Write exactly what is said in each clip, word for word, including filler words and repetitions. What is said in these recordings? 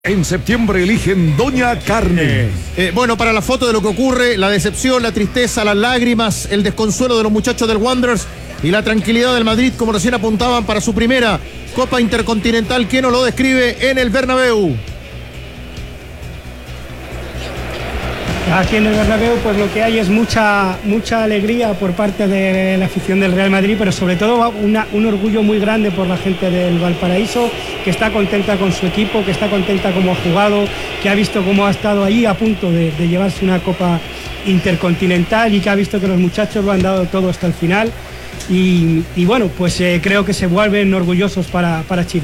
En septiembre eligen Doña Carne. Eh, bueno, para la foto de lo que ocurre, la decepción, la tristeza, las lágrimas, el desconsuelo de los muchachos del Wanderers y la tranquilidad del Madrid, como recién apuntaban, para su primera Copa Intercontinental. ¿Quién nos lo describe en el Bernabéu? Aquí en el Bernabéu pues lo que hay es mucha mucha alegría por parte de la afición del Real Madrid, pero sobre todo una, un orgullo muy grande por la gente del Valparaíso, que está contenta con su equipo, que está contenta como ha jugado, que ha visto cómo ha estado ahí a punto de, de llevarse una Copa Intercontinental y que ha visto que los muchachos lo han dado todo hasta el final y, y bueno, pues eh, creo que se vuelven orgullosos para, para Chile.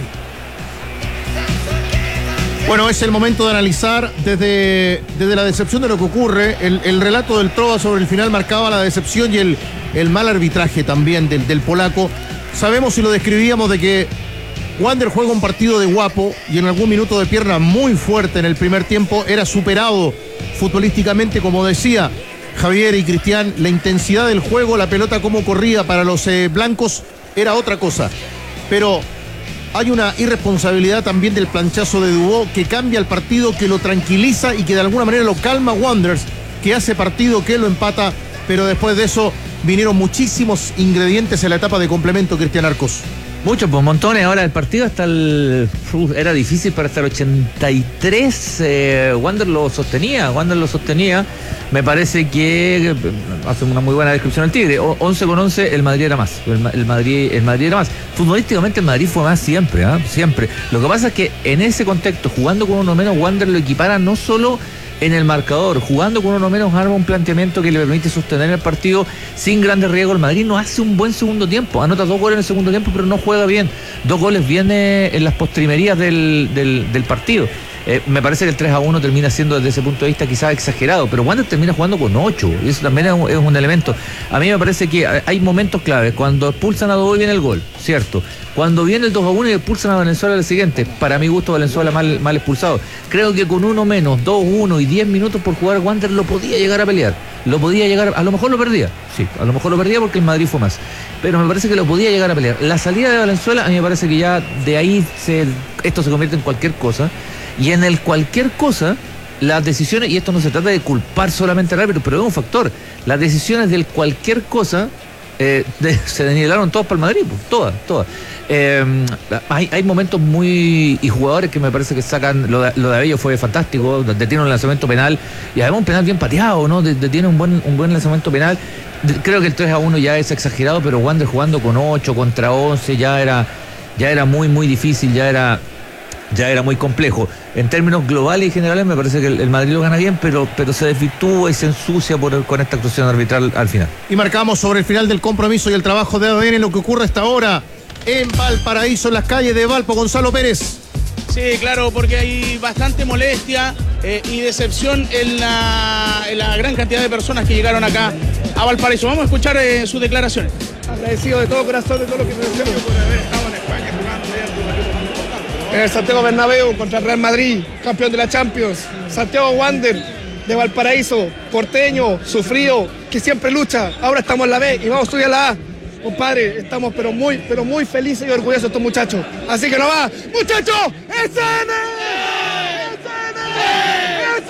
Bueno, es el momento de analizar desde, desde la decepción de lo que ocurre. El, el relato del Trova sobre el final marcaba la decepción y el, el mal arbitraje también del, del polaco. Sabemos y lo describíamos de que Wander juega un partido de guapo y en algún minuto de pierna muy fuerte en el primer tiempo. Era superado futbolísticamente, como decía Javier y Cristian. La intensidad del juego, la pelota como corría para los eh, blancos era otra cosa. Pero hay una irresponsabilidad también del planchazo de Dubó que cambia el partido, que lo tranquiliza y que de alguna manera lo calma Wanderers, que hace partido, que lo empata, pero después de eso vinieron muchísimos ingredientes en la etapa de complemento, Cristian Arcos. Muchos, pues montones. Ahora el partido hasta el... Uf, era difícil para hasta el ochenta y tres. Eh, Wander lo sostenía, Wander lo sostenía. Me parece que hace una muy buena descripción el Tigre. O, once con once, el Madrid era más. El, el, Madrid, el Madrid era más. Futbolísticamente el Madrid fue más siempre, ¿eh? Siempre. Lo que pasa es que en ese contexto, jugando con uno menos, Wander lo equipara no solo en el marcador, jugando con uno menos, arma un planteamiento que le permite sostener el partido sin grandes riesgos. El Madrid no hace un buen segundo tiempo, anota dos goles en el segundo tiempo, pero no juega bien. Dos goles viene en las postrimerías del, del, del partido. Eh, me parece que el tres a uno termina siendo desde ese punto de vista quizás exagerado, pero Wander termina jugando con ocho, y eso también es un, es un elemento. A mí me parece que hay momentos claves, cuando expulsan a Dubó viene el gol, cierto. Cuando viene el dos a uno y expulsan a Valenzuela el siguiente, para mi gusto Valenzuela mal, mal expulsado. Creo que con uno menos, dos uno y diez minutos por jugar, Wander lo podía llegar a pelear, lo podía llegar, a lo mejor lo perdía, sí, a lo mejor lo perdía porque el Madrid fue más, pero me parece que lo podía llegar a pelear. La salida de Valenzuela, a mí me parece que ya de ahí se, esto se convierte en cualquier cosa. Y en el cualquier cosa, las decisiones, y esto no se trata de culpar solamente al árbitro, pero es un factor, las decisiones del cualquier cosa eh, de, se desnivelaron todas para el Madrid, pues, todas, todas. Eh, hay, hay momentos muy, y jugadores que me parece que sacan, lo de, lo de Abello fue fantástico, detiene un lanzamiento penal, y además un penal bien pateado, ¿no? Detiene un buen, un buen lanzamiento penal. Creo que el tres a uno ya es exagerado, pero Wander jugando con ocho contra once ya era, ya era muy, muy difícil, ya era... ya era muy complejo. En términos globales y generales me parece que el, el Madrid lo gana bien, pero, pero se desvirtúa y se ensucia por el, con esta actuación arbitral al final. Y marcamos sobre el final del compromiso y el trabajo de A D N lo que ocurre hasta ahora en Valparaíso, en las calles de Valpo. Gonzalo Pérez. Sí, claro, porque hay bastante molestia eh, y decepción en la, en la gran cantidad de personas que llegaron acá a Valparaíso. Vamos a escuchar eh, sus declaraciones. Agradecido de todo corazón de todo lo que me hicieron por haber estado en España jugando en el Santiago Bernabéu contra el Real Madrid, campeón de la Champions. Santiago Wander de Valparaíso, porteño, sufrido, que siempre lucha. Ahora estamos en la B y vamos a subir a la A. Compadre, estamos pero muy, pero muy felices y orgullosos de estos muchachos. Así que no va, muchachos, ¡S N! ¡S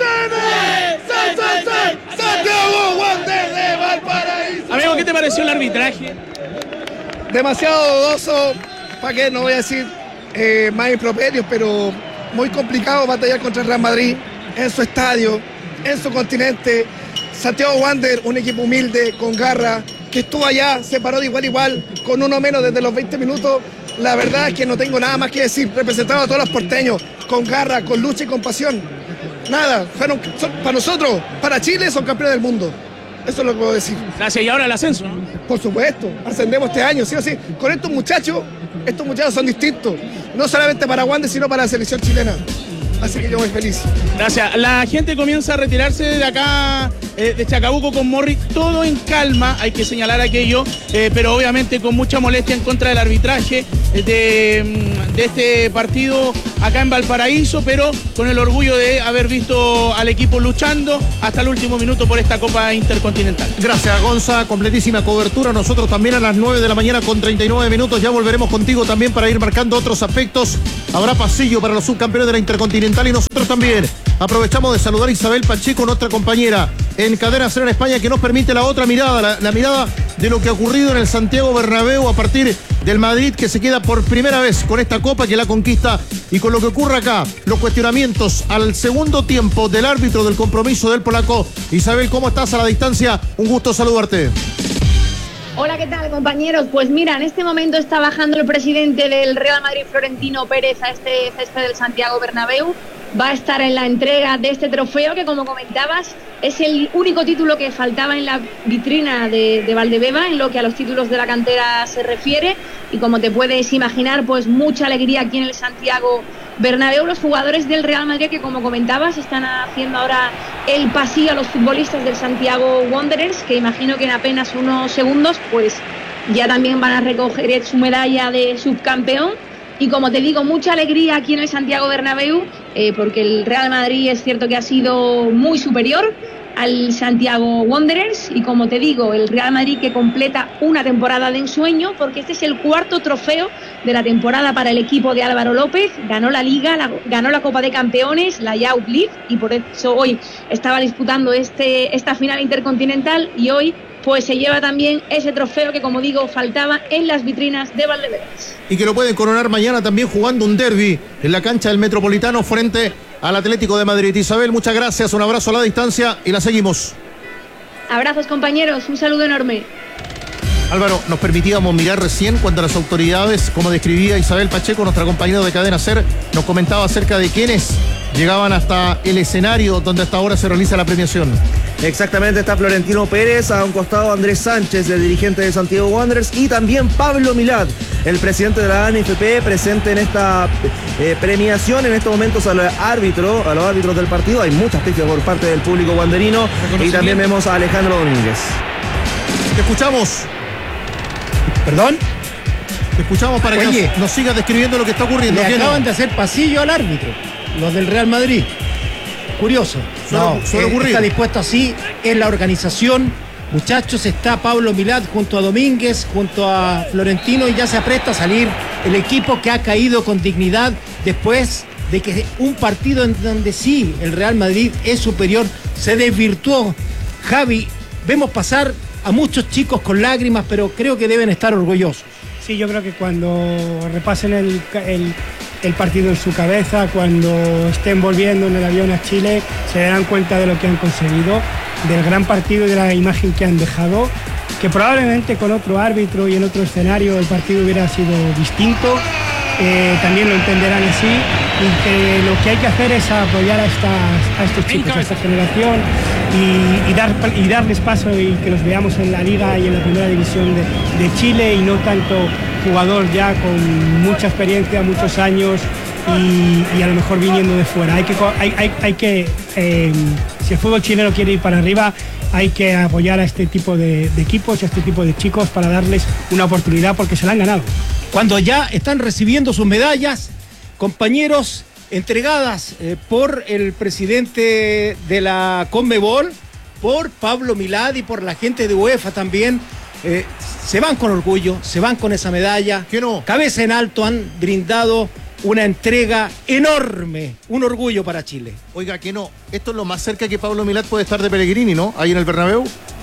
N! ¡Santiago Wander de Valparaíso! Amigo, ¿qué te pareció el arbitraje? Demasiado dudoso, ¿para qué? No voy a decir eh, más improperios, pero muy complicado batallar contra el Real Madrid en su estadio, en su continente. Santiago Wander, un equipo humilde, con garra, que estuvo allá, se paró de igual a igual, con uno menos desde los veinte minutos. La verdad es que no tengo nada más que decir, representando a todos los porteños, con garra, con lucha y con pasión. Nada, fueron, son, para nosotros, para Chile, son campeones del mundo. Eso es lo que puedo decir. Gracias, y ahora el ascenso, ¿no? Por supuesto, ascendemos este año, sí o sí. Con estos muchachos, estos muchachos son distintos, no solamente para Wander, sino para la selección chilena. Así que yo muy feliz. Gracias. La gente comienza a retirarse de acá, eh, de Chacabuco con Morri, todo en calma, hay que señalar aquello, eh, pero obviamente con mucha molestia en contra del arbitraje, eh, de, de este partido acá en Valparaíso, pero con el orgullo de haber visto al equipo luchando hasta el último minuto por esta Copa Intercontinental. Gracias, Gonza, completísima cobertura. Nosotros también a las nueve de la mañana con treinta y nueve minutos, ya volveremos contigo también para ir marcando otros aspectos. Habrá pasillo para los subcampeones de la Intercontinental y nosotros también aprovechamos de saludar a Isabel Pacheco, nuestra compañera en Cadena Ser en España, que nos permite la otra mirada, la, la mirada de lo que ha ocurrido en el Santiago Bernabéu a partir del Madrid, que se queda por primera vez con esta Copa, que la conquista, y con lo que ocurre acá, los cuestionamientos al segundo tiempo del árbitro del compromiso del polaco. Isabel, ¿cómo estás a la distancia? Un gusto saludarte. Hola, ¿qué tal, compañeros? Pues mira, en este momento está bajando el presidente del Real Madrid, Florentino Pérez, a este césped del Santiago Bernabéu. Va a estar en la entrega de este trofeo que, como comentabas, es el único título que faltaba en la vitrina de, de Valdebeba en lo que a los títulos de la cantera se refiere. Y como te puedes imaginar, pues mucha alegría aquí en el Santiago Bernabéu. Los jugadores del Real Madrid, que como comentabas, están haciendo ahora el pasillo a los futbolistas del Santiago Wanderers, que imagino que en apenas unos segundos pues ya también van a recoger su medalla de subcampeón. Y como te digo, mucha alegría aquí en el Santiago Bernabéu, eh, porque el Real Madrid es cierto que ha sido muy superior al Santiago Wanderers, y como te digo, el Real Madrid que completa una temporada de ensueño, porque este es el cuarto trofeo de la temporada para el equipo de Álvaro López. Ganó la Liga, la, ganó la Copa de Campeones, la Youth League, y por eso hoy estaba disputando este, esta final intercontinental, y hoy pues se lleva también ese trofeo que, como digo, faltaba en las vitrinas de Valdebebas. Y que lo pueden coronar mañana también jugando un derbi en la cancha del Metropolitano frente al Atlético de Madrid. Isabel, muchas gracias, un abrazo a la distancia y la seguimos. Abrazos, compañeros, un saludo enorme. Álvaro, nos permitíamos mirar recién cuando las autoridades, como describía Isabel Pacheco, nuestra compañera de Cadena Ser, nos comentaba acerca de quiénes llegaban hasta el escenario donde hasta ahora se realiza la premiación. Exactamente, está Florentino Pérez, a un costado Andrés Sánchez, el dirigente de Santiago Wanderers, y también Pablo Milad, el presidente de la A N F P, presente en esta eh, premiación. En estos momentos al árbitro, a los árbitros del partido, hay muchas pistas por parte del público wanderino, y también vemos a Alejandro Domínguez. Te escuchamos. ¿Perdón? Te escuchamos para Oye, que nos, nos sigas describiendo lo que está ocurriendo. Le acaban no? de hacer pasillo al árbitro, los del Real Madrid. Curioso. Suele, no, suele eh, ocurrir. Está dispuesto así, es la organización. Muchachos, está Pablo Milad junto a Domínguez, junto a Florentino, y ya se apresta a salir el equipo que ha caído con dignidad después de que un partido en donde sí el Real Madrid es superior se desvirtuó. Javi, vemos pasar a muchos chicos con lágrimas, pero creo que deben estar orgullosos. Sí, yo creo que cuando repasen el, el, el partido en su cabeza, cuando estén volviendo en el avión a Chile, se darán cuenta de lo que han conseguido, del gran partido y de la imagen que han dejado, que probablemente con otro árbitro y en otro escenario el partido hubiera sido distinto. Eh, también lo entenderán así, y que lo que hay que hacer es apoyar a, estas, a estos chicos, a esta generación, y, y, dar, y darles paso y que los veamos en la Liga y en la primera división de, de Chile, y no tanto jugador ya con mucha experiencia, muchos años y, y a lo mejor viniendo de fuera. Hay que, hay, hay, hay que eh, si el fútbol chileno quiere ir para arriba, hay que apoyar a este tipo de, de equipos y a este tipo de chicos para darles una oportunidad, porque se la han ganado. Cuando ya están recibiendo sus medallas, compañeros, entregadas eh, por el presidente de la Conmebol, por Pablo Milad y por la gente de UEFA también, eh, se van con orgullo, se van con esa medalla. ¿Qué no? Cabeza en alto, han brindado una entrega enorme, un orgullo para Chile. Oiga, que no, esto es lo más cerca que Pablo Milad puede estar de Pellegrini, ¿no? Ahí en el Bernabéu,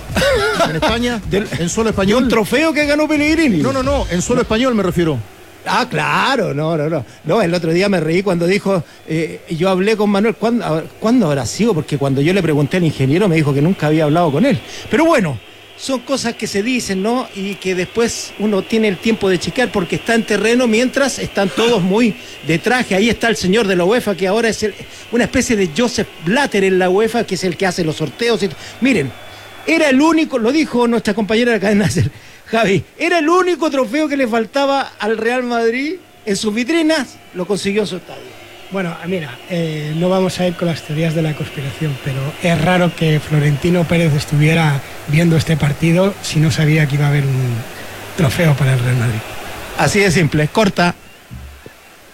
en España, Del, en suelo ¿Y español. un trofeo que ganó Pellegrini? No, no, no, en suelo español me refiero. Ah, claro, no, no, no. No, el otro día me reí cuando dijo, eh, yo hablé con Manuel, ¿cuándo, ¿cuándo habrá sido? Porque cuando yo le pregunté al ingeniero me dijo que nunca había hablado con él. Pero bueno, son cosas que se dicen, ¿no? Y que después uno tiene el tiempo de chequear porque está en terreno, mientras están todos muy de traje. Ahí está el señor de la UEFA, que ahora es el, una especie de Joseph Blatter en la UEFA, que es el que hace los sorteos. Y miren, era el único, lo dijo nuestra compañera de Cadena Ser, Javi, era el único trofeo que le faltaba al Real Madrid en sus vitrinas, lo consiguió en su estadio. Bueno, mira, eh, no vamos a ir con las teorías de la conspiración, pero es raro que Florentino Pérez estuviera viendo este partido si no sabía que iba a haber un trofeo para el Real Madrid. Así de simple, corta.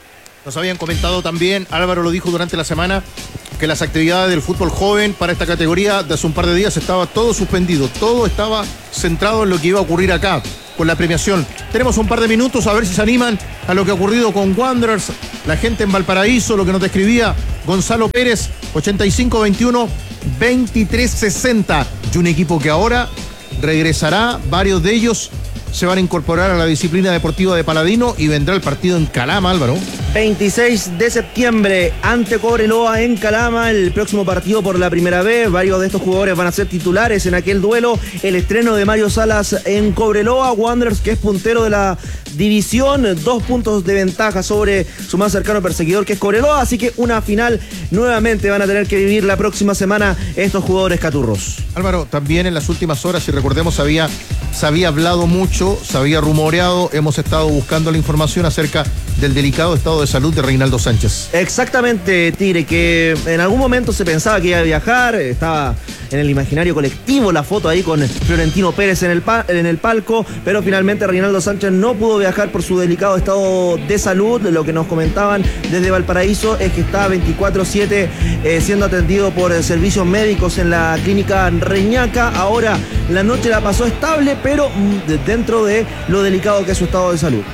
Nos habían comentado también, Álvaro lo dijo durante la semana, que las actividades del fútbol joven para esta categoría de hace un par de días estaba todo suspendido, todo estaba centrado en lo que iba a ocurrir acá con la premiación. Tenemos un par de minutos a ver si se animan a lo que ha ocurrido con Wanderers, la gente en Valparaíso, lo que nos describía Gonzalo Pérez, ochenta y cinco veintiuno veintitrés sesenta, y un equipo que ahora regresará, varios de ellos se van a incorporar a la disciplina deportiva de Paladino y vendrá el partido en Calama, Álvaro. veintiséis de septiembre ante Cobreloa en Calama, el próximo partido por la primera vez. Varios de estos jugadores van a ser titulares en aquel duelo. El estreno de Mario Salas en Cobreloa, Wanderers, que es puntero de la división, dos puntos de ventaja sobre su más cercano perseguidor, que es Cobreloa, así que una final nuevamente van a tener que vivir la próxima semana estos jugadores caturros. Álvaro, también en las últimas horas, si recordemos, había, se había hablado mucho, se había rumoreado, hemos estado buscando la información acerca del delicado estado de salud de Reinaldo Sánchez. Exactamente, Tigre, que en algún momento se pensaba que iba a viajar, estaba en el imaginario colectivo la foto ahí con Florentino Pérez en el, pa- en el palco, pero finalmente Reinaldo Sánchez no pudo viajar por su delicado estado de salud. Lo que nos comentaban desde Valparaíso es que está veinticuatro siete eh, siendo atendido por eh, servicios médicos en la clínica Reñaca. Ahora la noche la pasó estable, pero mm, dentro de lo delicado que es su estado de salud.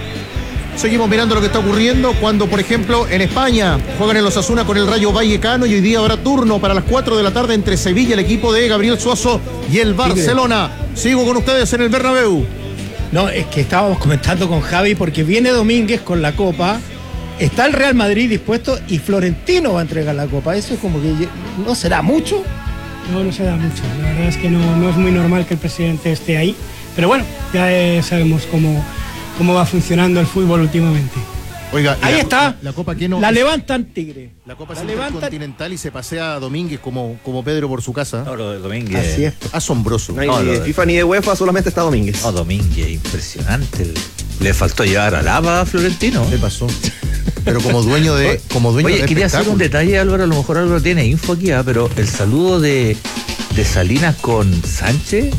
Seguimos mirando lo que está ocurriendo cuando, por ejemplo, en España juegan en los Osasuna con el Rayo Vallecano y hoy día habrá turno para las cuatro de la tarde entre Sevilla, el equipo de Gabriel Suazo, y el Barcelona. Sigo con ustedes en el Bernabéu. No, es que estábamos comentando con Javi porque viene Domínguez con la Copa, está el Real Madrid dispuesto y Florentino va a entregar la Copa. Eso es como que no será mucho. No, no se da mucho. La verdad es que no, no es muy normal que el presidente esté ahí. Pero bueno, ya eh, sabemos cómo, cómo va funcionando el fútbol últimamente. Oiga, ahí la, está. La Copa que no. La levantan, Tigre. La Copa la es levantan. intercontinental y se pasea a Domínguez como, como Pedro por su casa. No, lo de Domínguez. Así es. Asombroso. No hay No, ni lo de de- FIFA ni de UEFA, solamente está Domínguez. No, Domínguez, impresionante. Le faltó llevar a Lava a Florentino. ¿Qué pasó? Pero como dueño de. Como dueño Oye, de quería hacer un espectáculo. detalle, Álvaro, a lo mejor Álvaro tiene info aquí, ¿ah? Pero el saludo de, de Salinas con Sánchez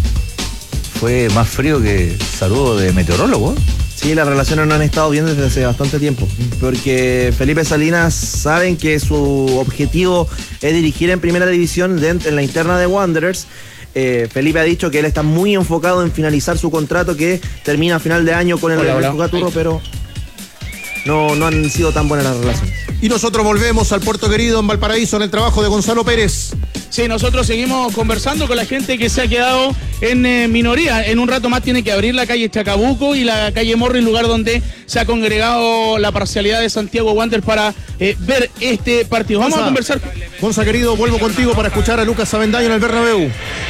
fue más frío que el saludo de meteorólogo. Sí, las relaciones no han estado bien desde hace bastante tiempo, porque Felipe Salinas saben que su objetivo es dirigir en primera división dentro, en la interna de Wanderers. Eh, Felipe ha dicho que él está muy enfocado en finalizar su contrato que termina a final de año con el Hola, Regreso hola. Caturro, pero no, no han sido tan buenas las relaciones. Y nosotros volvemos al Puerto Querido en Valparaíso en el trabajo de Gonzalo Pérez. Sí, nosotros seguimos conversando con la gente que se ha quedado en eh, minoría. En un rato más tiene que abrir la calle Chacabuco y la calle Morri, lugar donde se ha congregado la parcialidad de Santiago Wanderers para eh, ver este partido. Vamos Gonza, a conversar. Gonza, querido, vuelvo contigo para escuchar a Lucas Avendaño en el Bernabéu.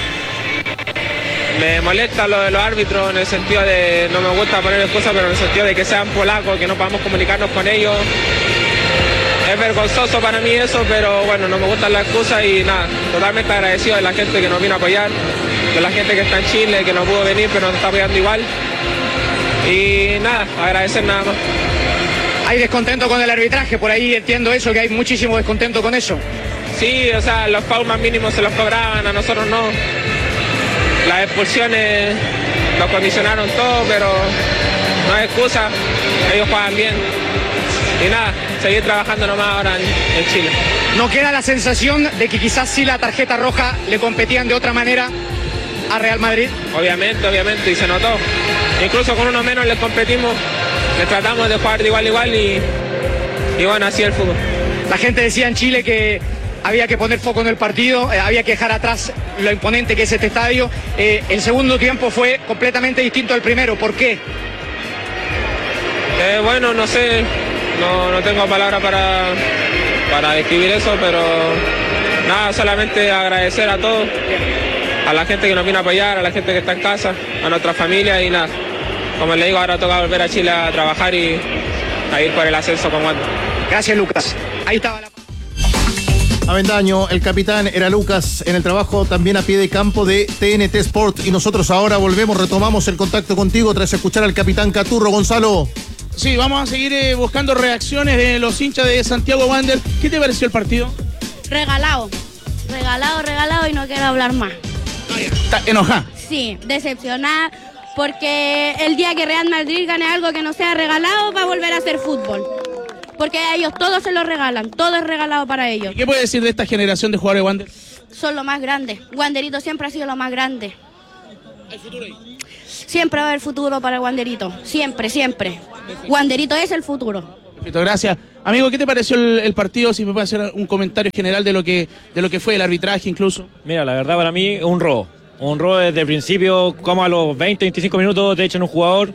Me molesta lo de los árbitros en el sentido de, no me gusta poner excusas, pero en el sentido de que sean polacos, que no podamos comunicarnos con ellos. Es vergonzoso para mí eso, pero bueno, no me gustan las excusas y nada, totalmente agradecido de la gente que nos vino a apoyar, de la gente que está en Chile, que no pudo venir, pero nos está apoyando igual. Y nada, agradecer nada más. Hay descontento con el arbitraje, por ahí entiendo eso, que hay muchísimo descontento con eso. Sí, o sea, los fouls más mínimos se los cobraban, a nosotros no. Las expulsiones nos condicionaron todo, pero no hay excusa, ellos juegan bien. Y nada, seguir trabajando nomás ahora en, en Chile. ¿No queda la sensación de que quizás sí la tarjeta roja le competían de otra manera a Real Madrid? Obviamente, obviamente, y se notó. Incluso con uno menos les competimos, les tratamos de jugar de igual a igual y, y bueno, así es el fútbol. La gente decía en Chile que había que poner foco en el partido, eh, había que dejar atrás lo imponente que es este estadio. Eh, el segundo tiempo fue completamente distinto al primero. ¿Por qué? Eh, bueno, no sé, no, no tengo palabras para, para describir eso, pero nada, solamente agradecer a todos, a la gente que nos vino a apoyar, a la gente que está en casa, a nuestra familia y nada. Como les digo, ahora toca volver a Chile a trabajar y a ir por el ascenso con Wander. Gracias, Lucas. Ahí estaba la... Avendaño, el capitán era Lucas en el trabajo también a pie de campo de T N T Sport. Y nosotros ahora volvemos, retomamos el contacto contigo tras escuchar al capitán Caturro. Gonzalo. Sí, vamos a seguir eh, buscando reacciones de los hinchas de Santiago Wanderers. ¿Qué te pareció el partido? Regalado, regalado, regalado y no quiero hablar más. Está enojada. Sí, decepcionada porque el día que Real Madrid gane algo que no sea regalado va a volver a hacer fútbol. porque a ellos todos se lo regalan, todo es regalado para ellos. ¿Y qué puede decir de esta generación de jugadores de Wander? Son lo más grande. Wanderito siempre ha sido lo más grande. ¿Hay futuro ahí? Siempre va a haber futuro para el Wanderito, siempre, siempre. Wanderito es el futuro. Perfecto, gracias. Amigo, ¿qué te pareció el, el partido? Si me puede hacer un comentario general de lo que de lo que fue el arbitraje incluso. Mira, la verdad para mí un robo. Un robo desde el principio, como a los veinte, veinticinco minutos te echan un jugador.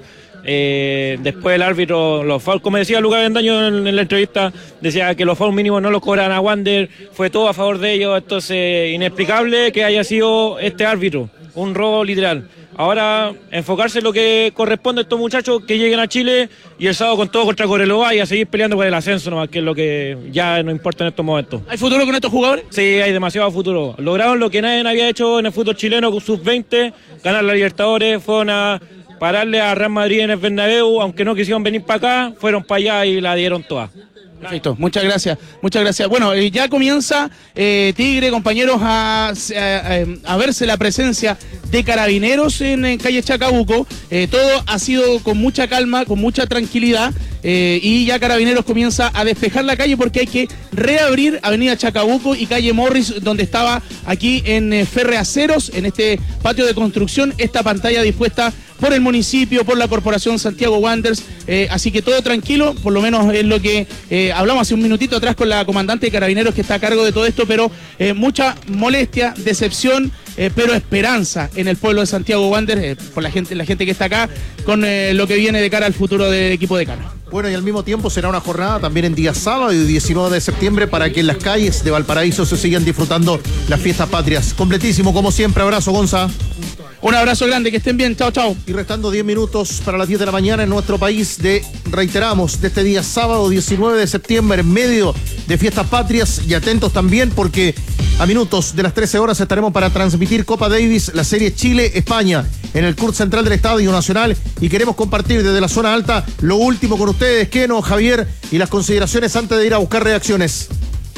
Eh, después el árbitro, los fouls, como decía Lucas Bendaño en, en la entrevista, decía que los fouls mínimos no los cobran a Wander, fue todo a favor de ellos, entonces inexplicable que haya sido este árbitro, un robo literal. Ahora enfocarse en lo que corresponde a estos muchachos que lleguen a Chile y el sábado con todo contra Cobreloa y a seguir peleando por el ascenso nomás, que es lo que ya no importa en estos momentos. ¿Hay futuro con estos jugadores? Sí, hay demasiado futuro. Lograron lo que nadie había hecho en el fútbol chileno con sub veinte, ganar la Libertadores, fueron a pararle a Real Madrid en el Bernabéu, aunque no quisieron venir para acá, fueron para allá y la dieron toda. Perfecto, muchas gracias, muchas gracias. Bueno, eh, ya comienza eh, Tigre, compañeros, a, a, a verse la presencia de carabineros en, en calle Chacabuco. Eh, todo ha sido con mucha calma, con mucha tranquilidad, eh, y ya Carabineros comienza a despejar la calle porque hay que reabrir Avenida Chacabuco y calle Morris, donde estaba aquí en eh, Ferreaceros, en este patio de construcción, esta pantalla dispuesta por el municipio, por la Corporación Santiago Wanderers, eh, así que todo tranquilo, por lo menos es lo que eh, hablamos hace un minutito atrás con la comandante de Carabineros que está a cargo de todo esto, pero eh, mucha molestia, decepción, eh, pero esperanza en el pueblo de Santiago Wanderers, eh, por la gente, la gente que está acá, con eh, lo que viene de cara al futuro del equipo de Cana. Bueno, y al mismo tiempo será una jornada también en día sábado y diecinueve de septiembre para que en las calles de Valparaíso se sigan disfrutando las fiestas patrias. Completísimo, como siempre. Abrazo, Gonza. Un abrazo grande, que estén bien. Chao, chao. Y restando diez minutos para las diez de la mañana en nuestro país, de reiteramos, de este día sábado diecinueve de septiembre, en medio de fiestas patrias, y atentos también porque a minutos de las trece horas estaremos para transmitir Copa Davis, la serie Chile-España, en el Court Central del Estadio Nacional, y queremos compartir desde la zona alta lo último con ustedes, Keno, Javier, y las consideraciones antes de ir a buscar reacciones.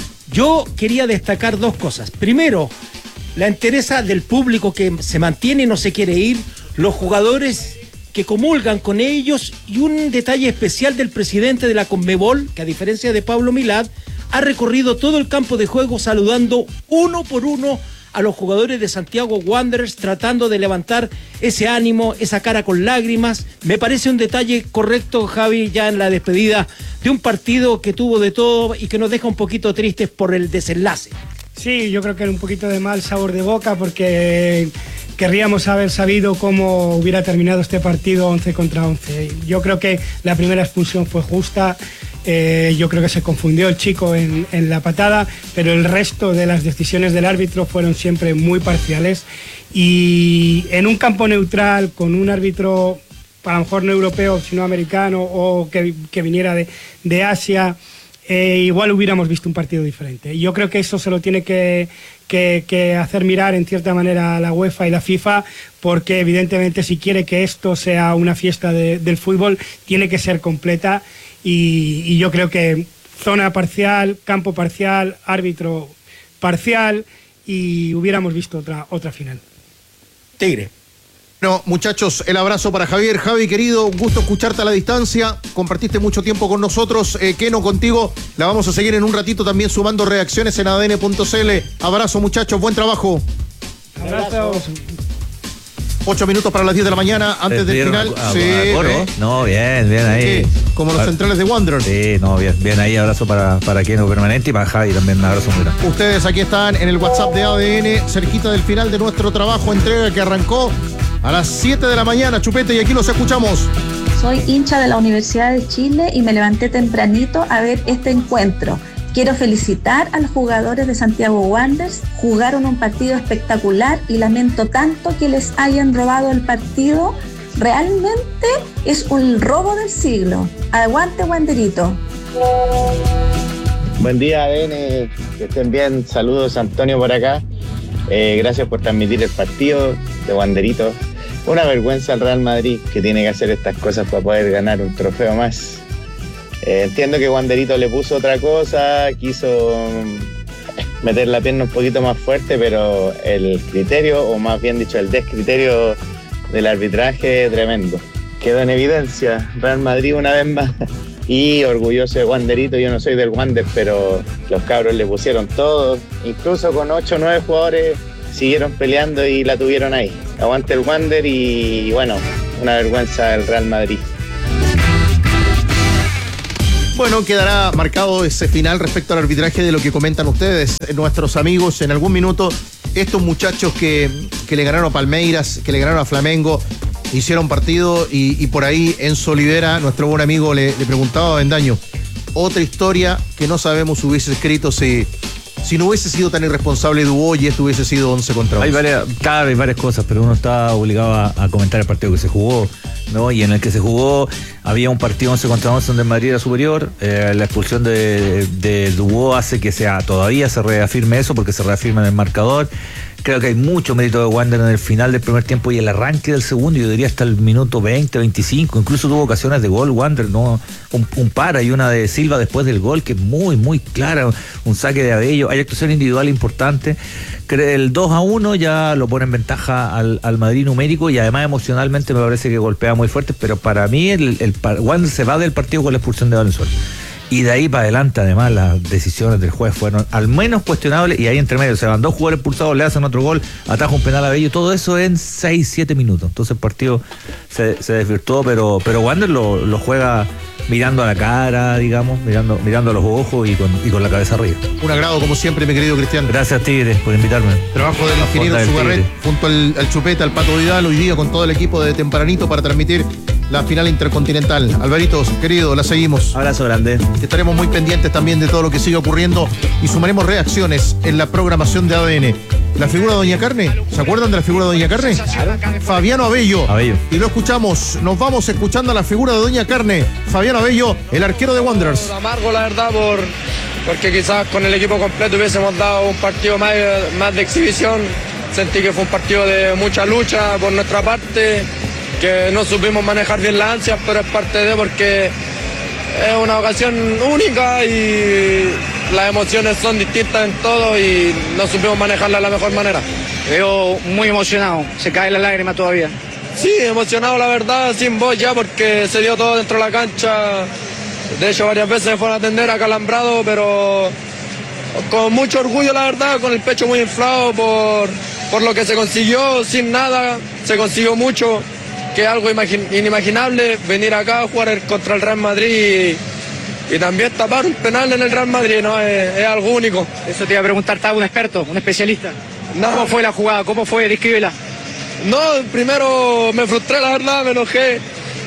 Yo quería destacar dos cosas. Primero, la entereza del público que se mantiene y no se quiere ir, los jugadores que comulgan con ellos, y un detalle especial del presidente de la Conmebol, que a diferencia de Pablo Milad, ha recorrido todo el campo de juego saludando uno por uno a los jugadores de Santiago Wanderers, tratando de levantar ese ánimo, esa cara con lágrimas. Me parece un detalle correcto, Javi, ya en la despedida de un partido que tuvo de todo y que nos deja un poquito tristes por el desenlace. Sí, yo creo que era un poquito de mal sabor de boca porque querríamos haber sabido cómo hubiera terminado este partido once contra once. Yo creo que la primera expulsión fue justa, eh, yo creo que se confundió el chico en, en la patada, pero el resto de las decisiones del árbitro fueron siempre muy parciales, y en un campo neutral con un árbitro a lo mejor no europeo sino americano o que, que viniera de, de Asia, Eh, igual hubiéramos visto un partido diferente. Y yo creo que eso se lo tiene que, que, que hacer mirar en cierta manera la UEFA y la FIFA, porque evidentemente si quiere que esto sea una fiesta de, del fútbol, tiene que ser completa, y, y yo creo que zona parcial, campo parcial, árbitro parcial, y hubiéramos visto otra, otra final. Tigre. Bueno, muchachos, el abrazo para Javier. Javi, querido, un gusto escucharte a la distancia. Compartiste mucho tiempo con nosotros. Eh, Keno, contigo la vamos a seguir en un ratito también sumando reacciones en A D N punto C L. Abrazo, muchachos, buen trabajo. Abrazo. Ocho minutos para las diez de la mañana, antes del final. A, a, sí, a coro. ¿eh? No, bien, bien ahí. Sí, como los centrales de Wanderers. Sí, no, bien, bien ahí. Abrazo para, para Keno permanente y para Javi también. Un abrazo muy grande. Ustedes aquí están en el WhatsApp de A D N, cerquita del final de nuestro trabajo, entrega que arrancó a las siete de la mañana, Chupete, y aquí los escuchamos. Soy hincha de la Universidad de Chile y me levanté tempranito a ver este encuentro. Quiero felicitar a los jugadores de Santiago Wanderers. Jugaron un partido espectacular y lamento tanto que les hayan robado el partido. Realmente es un robo del siglo. Aguante, Wanderito. Buen día, A D N, que estén bien. Saludos, Antonio, por acá. Eh, gracias por transmitir el partido de Wanderito. Una vergüenza el Real Madrid, que tiene que hacer estas cosas para poder ganar un trofeo más. Eh, entiendo que Wanderito le puso otra cosa, quiso meter la pierna un poquito más fuerte, pero el criterio, o más bien dicho, el descriterio del arbitraje, tremendo. Quedó en evidencia Real Madrid una vez más. Y orgulloso de Wanderito, yo no soy del Wander, pero los cabros le pusieron todo, incluso con ocho o nueve jugadores siguieron peleando y la tuvieron ahí. Aguante el Wander y bueno, una vergüenza el Real Madrid. Bueno, quedará marcado ese final respecto al arbitraje de lo que comentan ustedes, nuestros amigos, en algún minuto, estos muchachos que, que le ganaron a Palmeiras, que le ganaron a Flamengo, hicieron partido y, y por ahí Enzo Olivera, nuestro buen amigo, le, le preguntaba a Bendaño, otra historia que no sabemos si hubiese escrito si, si no hubiese sido tan irresponsable Dubó y esto hubiese sido once contra once. Hay varias, claro, hay varias cosas, pero uno está obligado a, a comentar el partido que se jugó, ¿no? Y en el que se jugó había un partido once contra once donde el Madrid era superior. Eh, la expulsión de, de Dubó hace que sea todavía se reafirme eso, porque se reafirma en el marcador. Creo que hay mucho mérito de Wander en el final del primer tiempo y el arranque del segundo, yo diría hasta el minuto veinte, veinticinco, incluso tuvo ocasiones de gol Wander, ¿no? Un, un para y una de Silva después del gol, que es muy, muy clara, un saque de Abello, hay actuación individual importante. El dos a uno ya lo pone en ventaja al, al Madrid numérico y además emocionalmente me parece que golpea muy fuerte, pero para mí el, el, el Wander se va del partido con la expulsión de Valenzuela. Y de ahí para adelante, además, las decisiones del juez fueron al menos cuestionables, y ahí entre medio se van dos jugadores expulsados, le hacen otro gol, ataja un penal a Bello, todo eso en seis, siete minutos. Entonces el partido se, se desvirtuó, pero, pero Wander lo, lo juega mirando a la cara, digamos, mirando, mirando a los ojos y con, y con la cabeza arriba. Un agrado, como siempre, mi querido Cristian. Gracias, Tigres, por invitarme. Trabajo del ingeniero Sugarret junto al, al Chupeta, al Pato Vidal, hoy día con todo el equipo de Tempranito para transmitir la final intercontinental. Alvarito, querido, la seguimos. Abrazo grande. Estaremos muy pendientes también de todo lo que sigue ocurriendo y sumaremos reacciones en la programación de A D N. La figura de Doña Carne, ¿se acuerdan de la figura de Doña Carne? Fabiano Abello. Abello. Y lo escuchamos, nos vamos escuchando a la figura de Doña Carne. Fabiano Abello, el arquero de Wanderers. Amargo, la verdad, por, porque quizás con el equipo completo hubiésemos dado un partido más, más de exhibición. Sentí que fue un partido de mucha lucha por nuestra parte, que no supimos manejar bien las ansias, pero es parte de porque es una ocasión única y las emociones son distintas en todo y no supimos manejarla de la mejor manera. Me veo muy emocionado, se cae la lágrima todavía. Sí, emocionado la verdad, sin voz ya, porque se dio todo dentro de la cancha. De hecho, varias veces me fueron a atender acalambrado, pero con mucho orgullo la verdad, con el pecho muy inflado por, por lo que se consiguió, sin nada, se consiguió mucho, que es algo inimaginable, venir acá a jugar contra el Real Madrid y, y también tapar un penal en el Real Madrid, ¿no? Es, es algo único. Eso te iba a preguntar, ¿estaba un experto, un especialista? No. ¿Cómo fue la jugada? ¿Cómo fue? Descríbela. No, primero me frustré, la verdad, me enojé,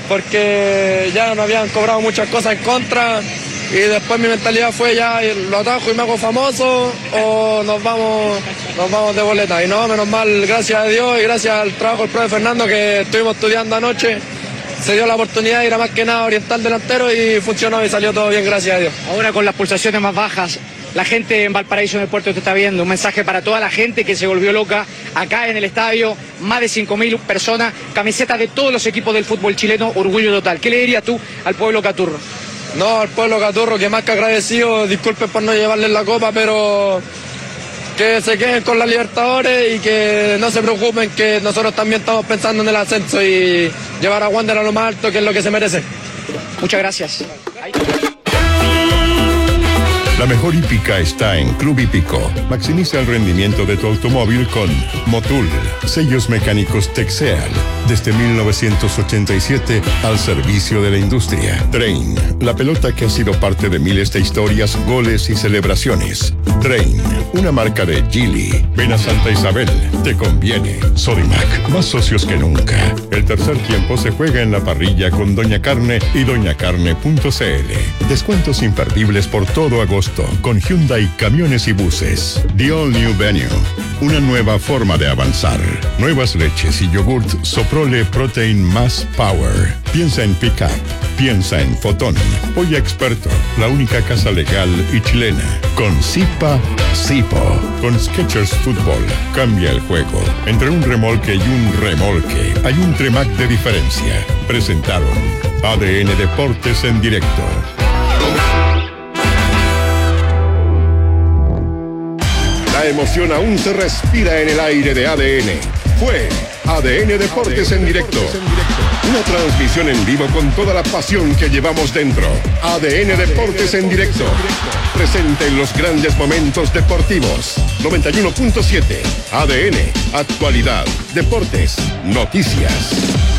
porque ya no habían cobrado muchas cosas en contra, y después mi mentalidad fue ya lo atajo y me hago famoso o nos vamos nos vamos de boleta. Y no, menos mal, gracias a Dios y gracias al trabajo del profe Fernando que estuvimos estudiando anoche, se dio la oportunidad de ir a más que nada orientar delantero y funcionó y salió todo bien, gracias a Dios. Ahora con las pulsaciones más bajas, la gente en Valparaíso, en el puerto, te está viendo. Un mensaje para toda la gente que se volvió loca acá en el estadio. Más de cinco mil personas, camisetas de todos los equipos del fútbol chileno, orgullo total. ¿Qué le dirías tú al pueblo caturro? No, al pueblo caturro, que más que agradecido, disculpen por no llevarles la copa, pero que se queden con la Libertadores y que no se preocupen, que nosotros también estamos pensando en el ascenso y llevar a Wander a lo más alto, que es lo que se merece. Muchas gracias. La mejor hípica está en Club Hípico. Maximiza el rendimiento de tu automóvil con Motul, sellos mecánicos Texeal, desde mil novecientos ochenta y siete al servicio de la industria. Drain, la pelota que ha sido parte de miles de historias, goles y celebraciones. Drain, una marca de Geely. Ven a Santa Isabel, te conviene. Sodimac, más socios que nunca. El tercer tiempo se juega en la parrilla con Doña Carne y doña carne punto c l. Descuentos imperdibles por todo agosto con Hyundai Camiones y Buses. The All New Venue, una nueva forma de avanzar. Nuevas leches y yogurt Soprole Protein Más Power. Piensa en Pickup, piensa en Fotón. Pollo Experto, la única casa legal y chilena. Con Zipa, Zipo. Con Skechers Fútbol, cambia el juego. Entre un remolque y un remolque, hay un Tremac de diferencia. Presentaron A D N Deportes en directo. La emoción aún se respira en el aire de A D N. Fue A D N Deportes en directo. Una transmisión en vivo con toda la pasión que llevamos dentro. A D N Deportes en directo. Presente en los grandes momentos deportivos. noventa y uno punto siete. A D N. Actualidad. Deportes. Noticias.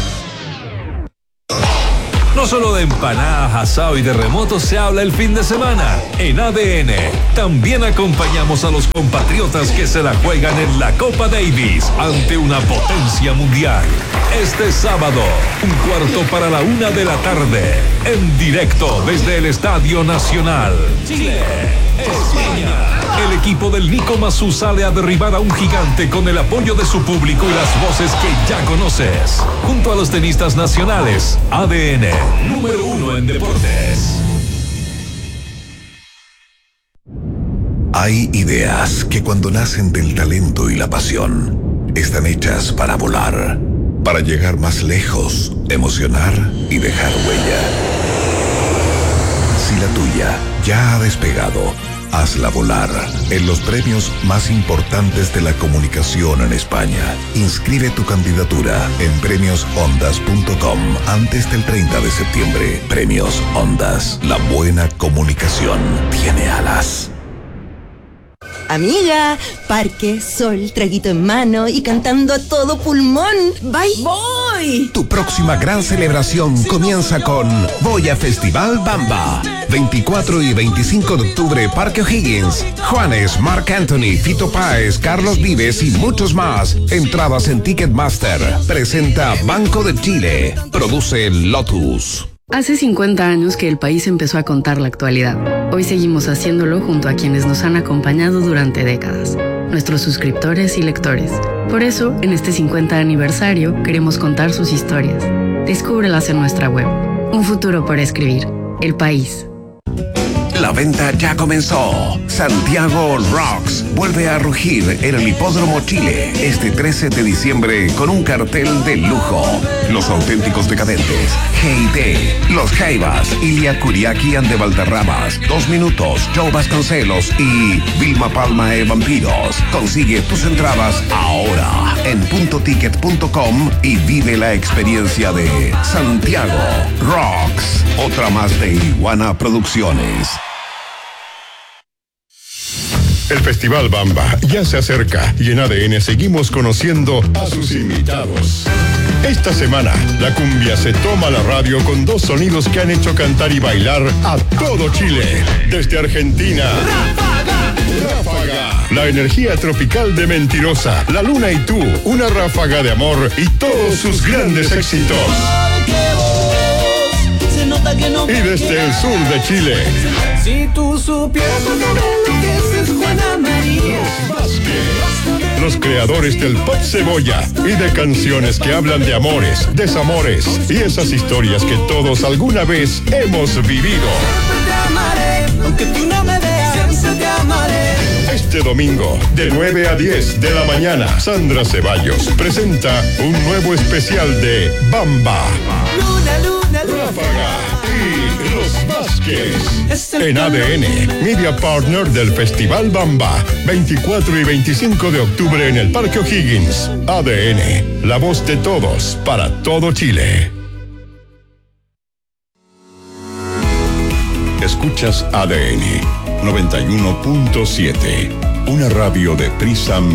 No solo de empanadas, asado y terremotos se habla el fin de semana. En A D N también acompañamos a los compatriotas que se la juegan en la Copa Davis ante una potencia mundial. Este sábado, un cuarto para la una de la tarde, en directo desde el Estadio Nacional. Chile, España. El equipo del Nico Massú sale a derribar a un gigante con el apoyo de su público y las voces que ya conoces. Junto a los tenistas nacionales, A D N, número uno en deportes. Hay ideas que cuando nacen del talento y la pasión, están hechas para volar, para llegar más lejos, emocionar y dejar huella. Si la tuya ya ha despegado, hazla volar en los premios más importantes de la comunicación en España. Inscribe tu candidatura en premios ondas punto com antes del treinta de septiembre. Premios Ondas. La buena comunicación tiene alas. Amiga, parque, sol, traguito en mano y cantando a todo pulmón. ¡Bye! ¡Voy! Tu próxima gran celebración comienza con Boya Festival Bamba. veinticuatro y veinticinco de octubre, Parque O'Higgins. Juanes, Marc Anthony, Fito Páez, Carlos Vives y muchos más. Entradas en Ticketmaster. Presenta Banco de Chile. Produce Lotus. Hace cincuenta años que el país empezó a contar la actualidad. Hoy seguimos haciéndolo junto a quienes nos han acompañado durante décadas, nuestros suscriptores y lectores. Por eso, en este cincuenta aniversario, queremos contar sus historias. Descúbrelas en nuestra web. Un futuro por escribir. El País. La venta ya comenzó. Santiago Rocks vuelve a rugir en el Hipódromo Chile este trece de diciembre con un cartel de lujo. Los auténticos decadentes, G I T, Los Jaivas, Ilia Kuriaki and de Valderramas, Dos Minutos, Joe Vasconcelos y Vilma Palma e Vampiros. Consigue tus entradas ahora en punto ticket punto com y vive la experiencia de Santiago Rocks. Otra más de Iguana Producciones. El Festival Bamba ya se acerca y en A D N seguimos conociendo a sus invitados. Esta semana, la cumbia se toma la radio con dos sonidos que han hecho cantar y bailar a todo Chile. Desde Argentina, Ráfaga, Ráfaga, la energía tropical de Mentirosa, La Luna y Tú, una ráfaga de amor y todos sus grandes éxitos. Y desde el sur de Chile, si tú supieras lo que es Juana María. Los creadores del pop cebolla y de canciones que hablan de amores, desamores y esas historias que todos alguna vez hemos vivido. Siempre te amaré, aunque tú no me veas, siempre te amaré. Este domingo, de nueve a diez de la mañana, Sandra Ceballos presenta un nuevo especial de Bamba. Luna, luna, luna. Ráfaga y Los Vázquez. En A D N, Media Partner del Festival Bamba. veinticuatro y veinticinco de octubre en el Parque O'Higgins. A D N, la voz de todos para todo Chile. Escuchas A D N noventa y uno punto siete, una radio de Prisa